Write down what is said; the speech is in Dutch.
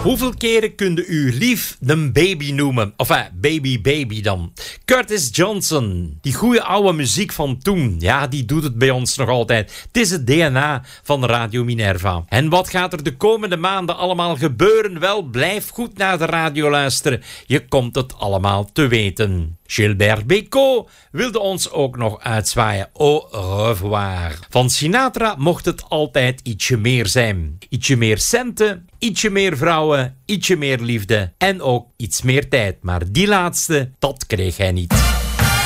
Hoeveel keren kun u lief de baby noemen? Enfin, baby dan. Curtis Johnson, die goede oude muziek van toen, ja, die doet het bij ons nog altijd. Het is het DNA van Radio Minerva. En wat gaat er de komende maanden allemaal gebeuren? Wel, blijf goed naar de radio luisteren. Je komt het allemaal te weten. Gilbert Bécaud wilde ons ook nog uitzwaaien. Au revoir. Van Sinatra mocht het altijd ietsje meer zijn. Ietsje meer centen, ietsje meer vrouwen, ietsje meer liefde en ook iets meer tijd. Maar die laatste, dat kreeg hij niet.